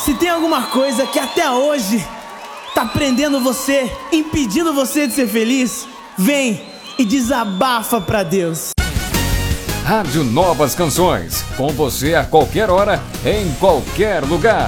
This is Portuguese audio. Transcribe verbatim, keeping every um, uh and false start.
Se tem alguma coisa que até hoje tá prendendo você, impedindo você de ser feliz, vem e desabafa pra Deus. Rádio Novas Canções, com você a qualquer hora, em qualquer lugar.